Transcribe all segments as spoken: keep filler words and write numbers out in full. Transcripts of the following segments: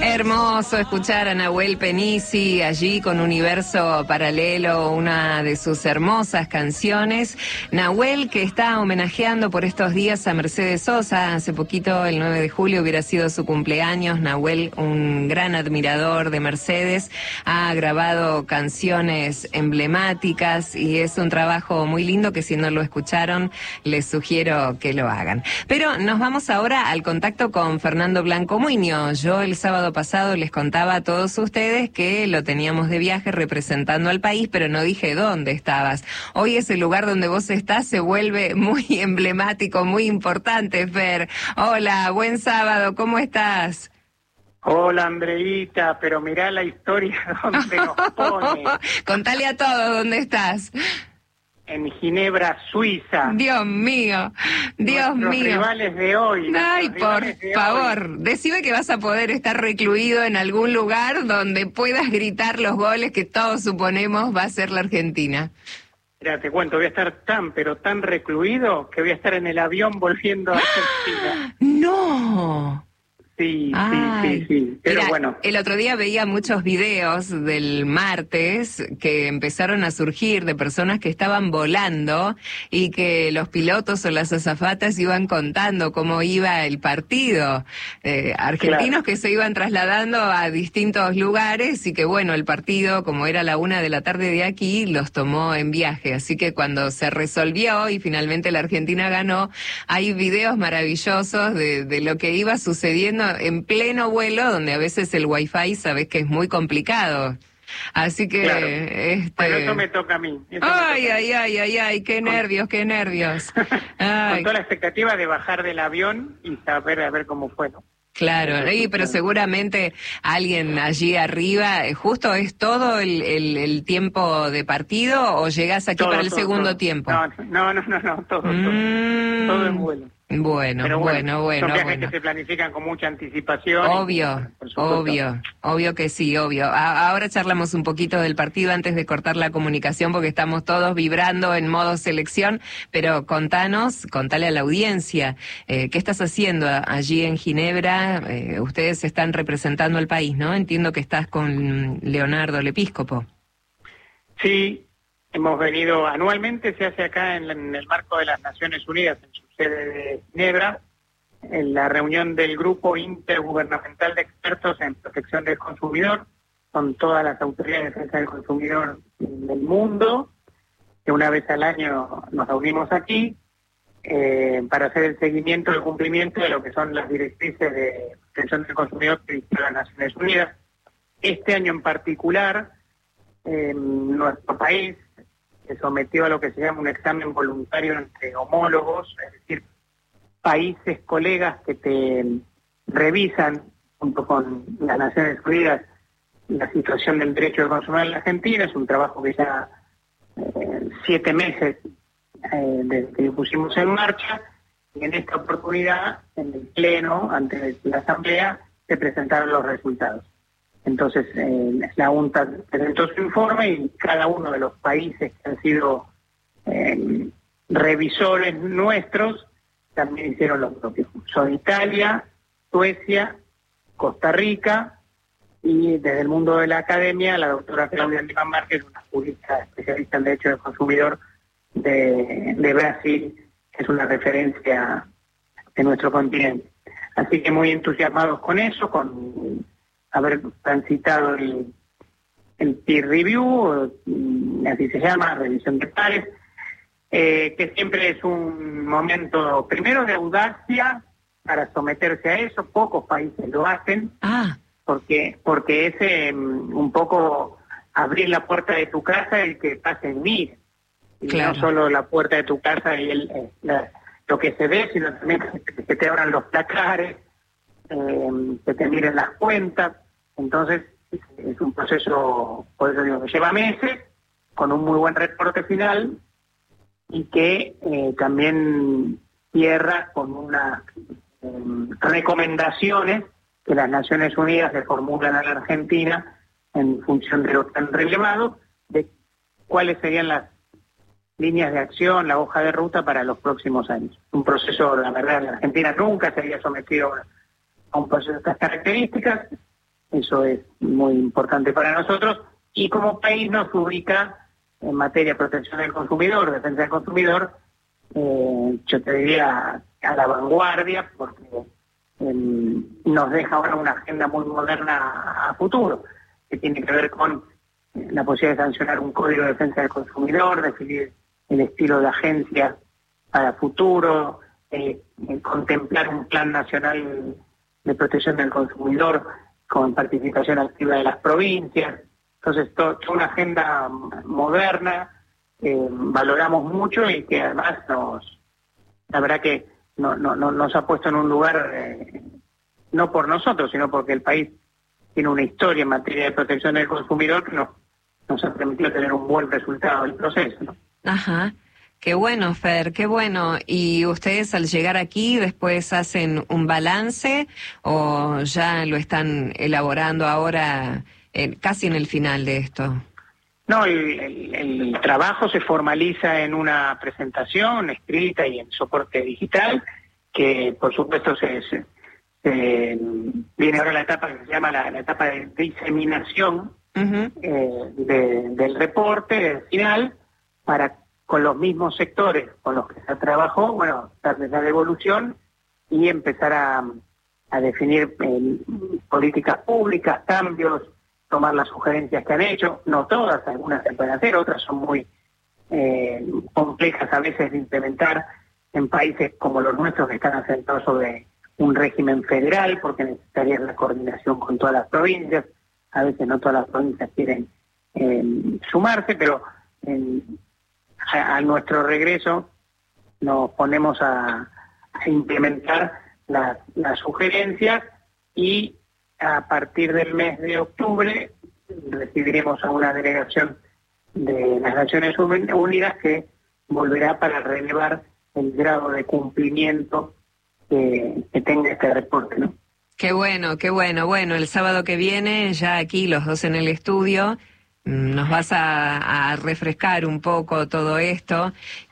Hermoso escuchar a Nahuel Penisi allí con Universo Paralelo, una de sus hermosas canciones. Nahuel, que está homenajeando por estos días a Mercedes Sosa. Hace poquito, el nueve de julio, hubiera sido su cumpleaños. Nahuel, un gran admirador de Mercedes, ha grabado canciones emblemáticas y es un trabajo muy lindo que, si no lo escucharon, les sugiero que lo hagan. Pero nos vamos ahora al contacto con Fernando Blanco Muño. Yo el sábado pasado les contaba a todos ustedes que lo teníamos de viaje representando al país, pero no dije dónde estabas. Hoy ese lugar donde vos estás se vuelve muy emblemático, muy importante, Fer. Hola, buen sábado, ¿cómo estás? Hola, Andreita, pero mirá la historia donde nos pone. Contale a todos dónde estás. En Ginebra, Suiza. Dios mío, Dios Nuestros mío. rivales de hoy. Ay, por de favor, hoy. decime que vas a poder estar recluido en algún lugar donde puedas gritar los goles que todos suponemos va a ser la Argentina. Mira, te cuento, voy a estar tan, pero tan recluido que voy a estar en el avión volviendo a Argentina. ¡No! Sí, Ay. sí, sí, sí. Pero Mira, bueno. El otro día veía muchos videos del martes que empezaron a surgir de personas que estaban volando y que los pilotos o las azafatas iban contando cómo iba el partido. Eh, argentinos claro. que se iban trasladando a distintos lugares y que, bueno, el partido, como era la una de la tarde de aquí, los tomó en viaje. Así que cuando se resolvió y finalmente la Argentina ganó, hay videos maravillosos de, de lo que iba sucediendo en pleno vuelo, donde a veces el wifi sabes que es muy complicado. Así que... Claro. Este... Bueno, eso me toca a mí. Eso ay, toca ay, a ay, ay, ay, qué con... nervios, qué nervios. Ay. Con toda la expectativa de bajar del avión y saber a ver cómo fue, ¿no? Claro, sí, pero seguramente alguien allí arriba, ¿justo es todo el, el, el tiempo de partido o llegás aquí todo, para el todo, segundo todo. tiempo? No, no, no, no, no todo, mm. todo, todo en vuelo. Bueno, Pero bueno, bueno, bueno. Son viajes bueno. que se planifican con mucha anticipación. Obvio, y, obvio, obvio que sí, obvio. A- ahora charlamos un poquito del partido antes de cortar la comunicación porque estamos todos vibrando en modo selección, pero contanos, contale a la audiencia, eh, ¿qué estás haciendo allí en Ginebra? Eh, ustedes están representando al país, ¿no? Entiendo que estás con Leonardo Lepíscopo. Sí, hemos venido, anualmente se hace acá en, en el marco de las Naciones Unidas, en su sede de Ginebra, en la reunión del Grupo Intergubernamental de Expertos en Protección del Consumidor, con todas las autoridades de defensa del consumidor del mundo, que una vez al año nos reunimos aquí eh, para hacer el seguimiento del cumplimiento de lo que son las directrices de protección del consumidor que dictan las Naciones Unidas. Este año en particular, eh, nuestro país se sometió a lo que se llama un examen voluntario entre homólogos, es decir, países, colegas que te revisan junto con las Naciones Unidas la situación del derecho del consumidor en la Argentina. Es un trabajo que ya eh, siete meses eh, desde que lo pusimos en marcha, y en esta oportunidad, en el Pleno, ante la Asamblea, se presentaron los resultados. Entonces, eh, la UNTA presentó su informe y cada uno de los países que han sido eh, revisores nuestros también hicieron lo propio. Son Italia, Suecia, Costa Rica y desde el mundo de la academia, la doctora Claudia Lima Márquez, una jurista especialista en Derecho del Consumidor de, de Brasil, que es una referencia de nuestro continente. Así que muy entusiasmados con eso, con haber transitado el, el peer review, así se llama, revisión de pares, eh, que siempre es un momento, primero, de audacia para someterse a eso. Pocos países lo hacen, ah. porque porque es eh, un poco abrir la puerta de tu casa y que pasen mil, y claro. No solo la puerta de tu casa y el, eh, la, lo que se ve, sino también que, que te abran los placares, eh, que te miren las cuentas. Entonces es un proceso, por eso digo, que lleva meses, con un muy buen reporte final, y que eh, también cierra con unas eh, recomendaciones que las Naciones Unidas le formulan a la Argentina en función de lo que han relevado, de cuáles serían las líneas de acción, la hoja de ruta para los próximos años. Un proceso, la verdad, la Argentina nunca se había sometido a un proceso de estas características, eso es muy importante para nosotros, y como país nos ubica en materia de protección del consumidor, defensa del consumidor, eh, yo te diría a la vanguardia, porque eh, nos deja ahora una agenda muy moderna a futuro, que tiene que ver con la posibilidad de sancionar un código de defensa del consumidor, definir el estilo de agencia para futuro, eh, contemplar un plan nacional de protección del consumidor con participación activa de las provincias. Entonces, toda una agenda moderna que valoramos mucho y que además nos, la verdad que no, no, no, nos ha puesto en un lugar, eh, no por nosotros, sino porque el país tiene una historia en materia de protección del consumidor que nos, nos ha permitido tener un buen resultado del proceso, ¿no? Ajá. Qué bueno, Fer, qué bueno. ¿Y ustedes al llegar aquí después hacen un balance o ya lo están elaborando ahora eh, casi en el final de esto? No, el, el, el trabajo se formaliza en una presentación escrita y en soporte digital, que por supuesto se, se, se viene ahora la etapa que se llama la, la etapa de diseminación uh-huh. eh, de, del reporte final, para con los mismos sectores con los que se trabajó, bueno, darles la devolución y empezar a, a definir eh, políticas públicas, cambios, tomar las sugerencias que han hecho, no todas, algunas se pueden hacer, otras son muy eh, complejas a veces de implementar en países como los nuestros, que están asentados sobre un régimen federal, porque necesitaría la coordinación con todas las provincias. A veces no todas las provincias quieren eh, sumarse, pero eh, a, a nuestro regreso nos ponemos a, a implementar las, las sugerencias, y a partir del mes de octubre recibiremos a una delegación de las Naciones Unidas que volverá para relevar el grado de cumplimiento que, que tenga este reporte, ¿no? Qué bueno, qué bueno. Bueno, el sábado que viene, ya aquí los dos en el estudio, nos vas a, a refrescar un poco todo esto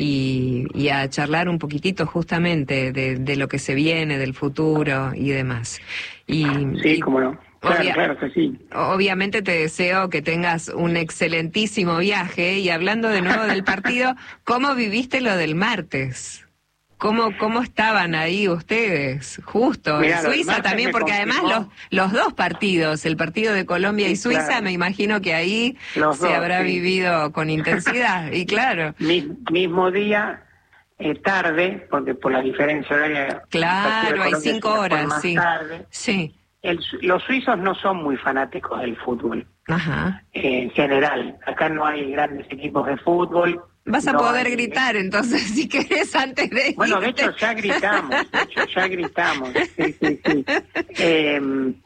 y, y a charlar un poquitito justamente de, de lo que se viene, del futuro y demás. Y, sí, y, cómo no. Claro, obvia, claro que sí. Obviamente te deseo que tengas un excelentísimo viaje. Y hablando de nuevo del partido, ¿cómo viviste lo del martes? ¿Cómo, cómo estaban ahí ustedes? Justo, Mirá, en Suiza también, porque además los, los dos partidos, el partido de Colombia sí, y Suiza, claro. Me imagino que ahí los se dos, habrá sí. vivido con intensidad, y claro. Mis, mismo día, eh, tarde, porque por la diferencia horaria... Claro, hay cinco horas, más sí. Tarde. sí. El, los suizos no son muy fanáticos del fútbol. Ajá. Eh, en general, acá no hay grandes equipos de fútbol. Vas a no poder hay... gritar, entonces, si querés, antes de Bueno, irte. de hecho ya gritamos, de hecho ya gritamos, sí, sí, sí. Eh,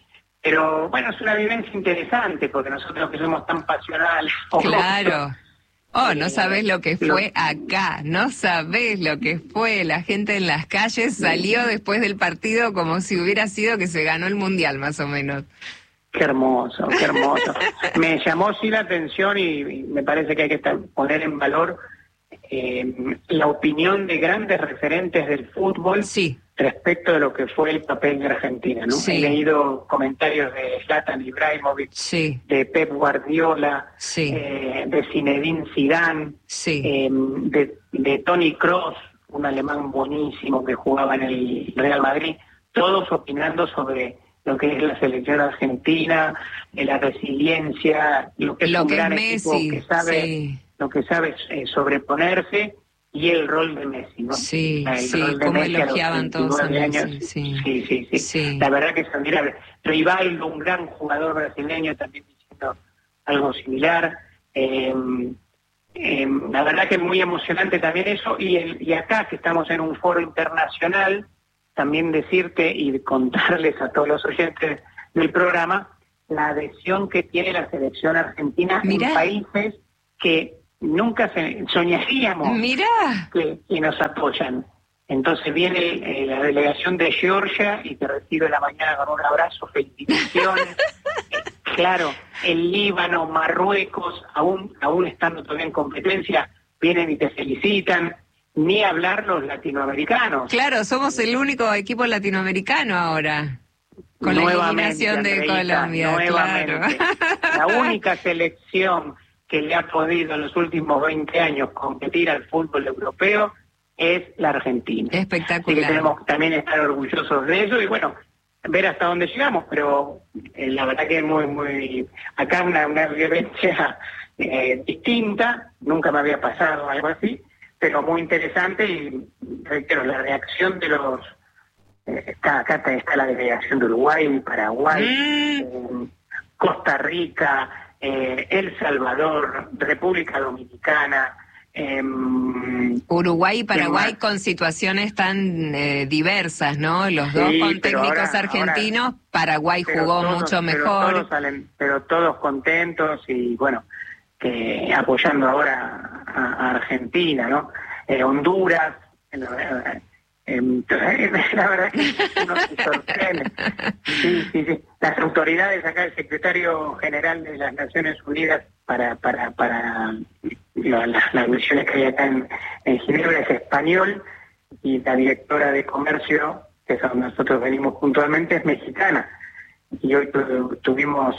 pero bueno, es una vivencia interesante, porque nosotros que somos tan pasionales... Claro. Oh, no sabés lo que fue acá, no sabés lo que fue. La gente en las calles salió después del partido como si hubiera sido que se ganó el Mundial, más o menos. Qué hermoso, qué hermoso. Me llamó sí la atención, y, y me parece que hay que estar, poner en valor eh, la opinión de grandes referentes del fútbol sí. respecto de lo que fue el papel de Argentina, ¿no? Sí. He leído comentarios de Zlatan Ibrahimovic, sí. de Pep Guardiola, sí. eh, de Zinedine Zidane, sí. eh, de, de Toni Kroos, un alemán buenísimo que jugaba en el Real Madrid, todos opinando sobre lo que es la selección argentina, de la resiliencia, lo que es lo un que gran es equipo Messi, que sabe, sí. lo que sabe eh, sobreponerse, y el rol de Messi, ¿no? Sí, el sí, rol de cómo Messi elogiaban todos a Messi, años, sí. Sí, sí, sí, sí. La verdad que es admirable. Rivaldo, un gran jugador brasileño, también diciendo algo similar. Eh, eh, la verdad que es muy emocionante también eso, y, el, y acá que estamos en un foro internacional, también decirte y contarles a todos los oyentes del programa la adhesión que tiene la selección argentina Mirá. en países que nunca se, soñaríamos Mirá. Que, que nos apoyan. Entonces viene eh, la delegación de Georgia y te recibe la mañana con un abrazo, felicitaciones. Claro, el Líbano, Marruecos, aún aún estando todavía en competencia, vienen y te felicitan. Ni hablar los latinoamericanos. Claro, somos el único equipo latinoamericano ahora. Con nuevamente, la eliminación de Andreita, Colombia, nuevamente. Claro. La única selección que le ha podido en los últimos veinte años competir al fútbol europeo es la Argentina. Espectacular. Así que tenemos también estar orgullosos de eso y bueno, ver hasta dónde llegamos, pero eh, la verdad que es muy, muy... Acá una, una vivencia eh, distinta, nunca me había pasado algo así, pero muy interesante y reitero, la reacción de los... Eh, está, acá está la delegación de Uruguay, Paraguay, mm. eh, Costa Rica, eh, El Salvador, República Dominicana... Eh, Uruguay y Paraguay con situaciones tan eh, diversas, ¿no? Los sí, dos con técnicos ahora, argentinos, ahora, Paraguay jugó todos, mucho mejor. Pero todos, salen, pero todos contentos y bueno, que apoyando ahora a, a Argentina, ¿no? Eh, Honduras, eh, eh, la verdad que uno se sorprende. Sí, sí, sí. Las autoridades acá, el secretario general de las Naciones Unidas para para para la, la, las misiones que hay acá en, en Ginebra es español y la directora de comercio, que es donde nosotros venimos puntualmente, es mexicana. Y hoy tu, tuvimos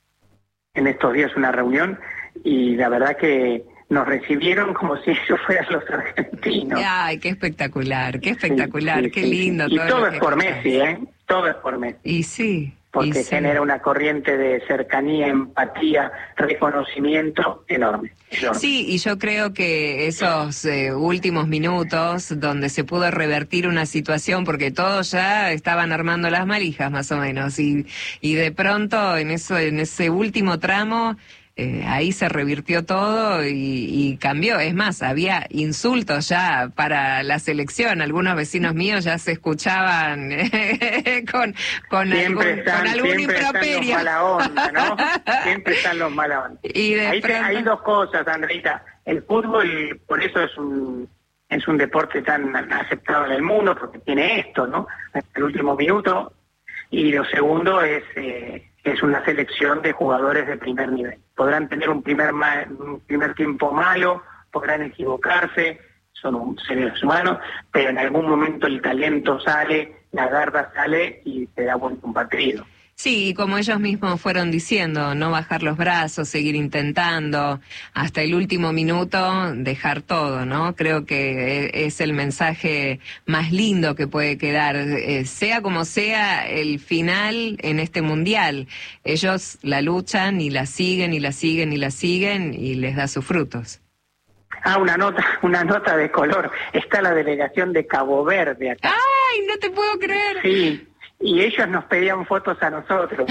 en estos días una reunión y la verdad que nos recibieron como si ellos fueran los argentinos. Ay, qué espectacular, qué espectacular, sí, sí, qué sí, lindo. Sí. Y todo, todo lo es que por contás. Messi, ¿eh? Todo es por Messi. Y sí. Porque y genera sí. una corriente de cercanía, empatía, reconocimiento enorme, enorme. Sí, y yo creo que esos eh, últimos minutos donde se pudo revertir una situación, porque todos ya estaban armando las malijas más o menos, y, y de pronto en eso, en ese último tramo, Eh, ahí se revirtió todo y, y cambió. Es más, había insultos ya para la selección. Algunos vecinos míos ya se escuchaban eh, con, con siempre algún, están, con algún siempre improperio. Están los mala onda, ¿no? Siempre están los mala onda. Y de Ahí te, pronto... hay dos cosas, Andreita. El fútbol, por eso es un es un deporte tan aceptado en el mundo, porque tiene esto, ¿no? Hasta el último minuto. Y lo segundo es... Eh, es una selección de jugadores de primer nivel. Podrán tener un primer ma- un primer tiempo malo, podrán equivocarse, son un, seres humanos, pero en algún momento el talento sale, la garra sale y te da buen partido. Sí, como ellos mismos fueron diciendo, no bajar los brazos, seguir intentando, hasta el último minuto dejar todo, ¿no? Creo que es el mensaje más lindo que puede quedar, eh, sea como sea el final en este mundial. Ellos la luchan y la siguen y la siguen y la siguen y les da sus frutos. Ah, una nota, una nota de color. Está la delegación de Cabo Verde acá. ¡Ay, no te puedo creer! Sí. Y ellos nos pedían fotos a nosotros.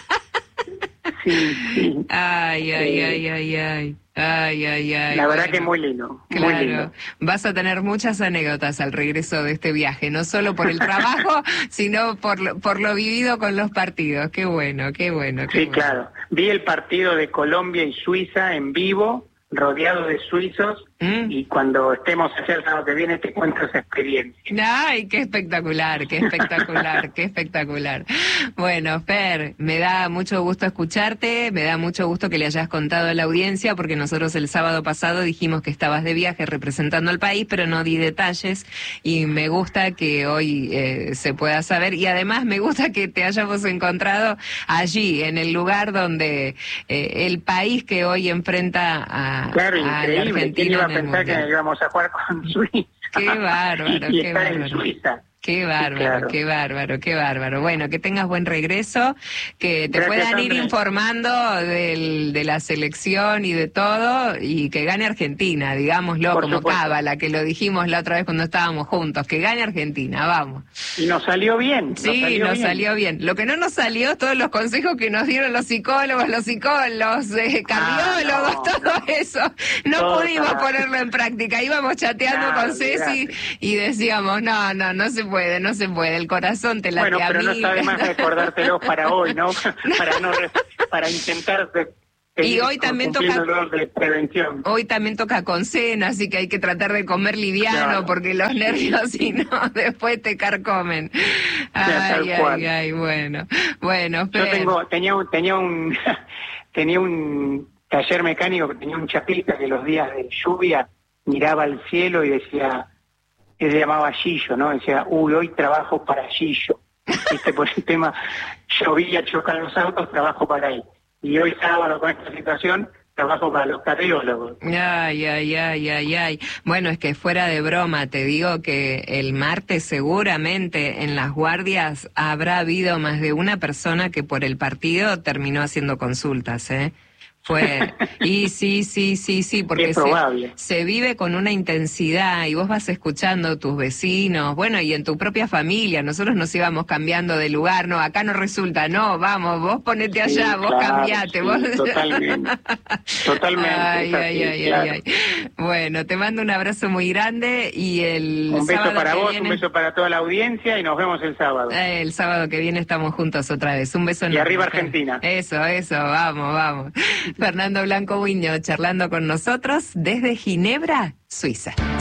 Sí, sí. Ay, ay, ay, ay, ay. Ay, ay, ay. La verdad bueno, que muy lindo, claro, muy lindo. Vas a tener muchas anécdotas al regreso de este viaje, no solo por el trabajo, sino por lo, por lo vivido con los partidos. Qué bueno, qué bueno. Qué sí, bueno. claro. Vi el partido de Colombia y Suiza en vivo, rodeado de suizos, ¿Mm? Y cuando estemos allá el sábado que viene te cuento esa experiencia. Ay, qué espectacular, qué espectacular, qué espectacular. Bueno, Fer, me da mucho gusto escucharte, me da mucho gusto que le hayas contado a la audiencia, porque nosotros el sábado pasado dijimos que estabas de viaje representando al país, pero no di detalles, y me gusta que hoy eh, se pueda saber, y además me gusta que te hayamos encontrado allí, en el lugar donde eh, el país que hoy enfrenta a, claro, a increíble. la Argentina. ¿Quién iba a pensar que íbamos a jugar con Suiza? Qué bárbaro, y, y qué estar bárbaro. en Suiza. Qué bárbaro, sí, claro. qué bárbaro, qué bárbaro. Bueno, que tengas buen regreso, que te Gracias, puedan ir Andrés. informando del, de la selección y de todo, y que gane Argentina, digámoslo Por como supuesto. cábala, que lo dijimos la otra vez cuando estábamos juntos, que gane Argentina, vamos. Y nos salió bien. Nos Sí, salió nos bien. salió bien. Lo que no nos salió, todos los consejos que nos dieron los psicólogos, los psicólogos, eh, cardiólogos, Ah, no, todo no. eso, no Todo pudimos está- ponerlo en práctica. Íbamos chateando No, con Ceci olvidate. y decíamos, no, no, no se puede, no se puede, el corazón te late Bueno, a pero no mil. está de más recordártelo para hoy, ¿no? para no re- para intentar de- Y seguir hoy también cumpliendo toca- los de prevención. Hoy también toca con cena, así que hay que tratar de comer liviano, Claro. porque los nervios, si no, después te carcomen. tal Ay, cual. ay, ay, bueno. Bueno, Yo Fer. tengo tenía un tenía un tenía un taller mecánico que tenía un chapista que los días de lluvia miraba al cielo y decía, él se llamaba Gillo, ¿no? Decía, uy, hoy trabajo para Gillo. viste, por el tema, llovía, chocan los autos, trabajo para él. Y hoy sábado con esta situación, trabajo para los cardiólogos. Ay, ay, ay, ay, ay. Bueno, es que fuera de broma, te digo que el martes seguramente en las guardias habrá habido más de una persona que por el partido terminó haciendo consultas, ¿eh? Fue, y sí, sí, sí, sí, porque se, se vive con una intensidad y vos vas escuchando tus vecinos, bueno, y en tu propia familia, nosotros nos íbamos cambiando de lugar, no, acá no resulta, no, vamos, vos ponete allá, sí, vos claro, cambiate, sí, vos... Totalmente, totalmente. Ay, ay, así, ay, claro. ay, ay. Bueno, te mando un abrazo muy grande y el Un beso para vos, viene... un beso para toda la audiencia y nos vemos el sábado. Eh, el sábado que viene estamos juntos otra vez, un beso. Y enorme. arriba Argentina. Eso, eso, vamos, vamos. Fernando Blanco Buño charlando con nosotros desde Ginebra, Suiza.